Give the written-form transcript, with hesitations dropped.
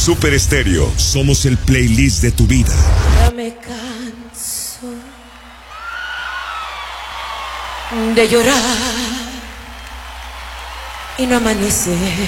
Super Estéreo. Somos el playlist de tu vida. Ya me canso de llorar y no amanecer.